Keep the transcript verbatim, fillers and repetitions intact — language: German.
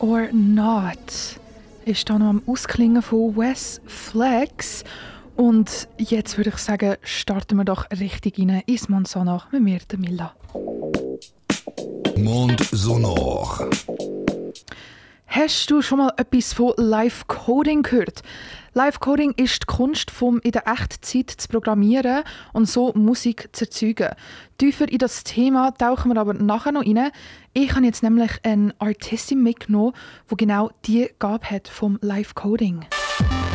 or Not ist da noch am Ausklingen von Wes Flex. Und jetzt würde ich sagen, starten wir doch richtig rein ins Mond Sonor mit mir, der Milla. Mond Sonor. Hast du schon mal etwas von Live Coding gehört? Live Coding ist die Kunst, vom in der Echtzeit zu programmieren und so Musik zu erzeugen. Tiefer in das Thema tauchen wir aber nachher noch rein. Ich habe jetzt nämlich eine Artistin mitgenommen, die genau diese Gabe hat vom Live Coding.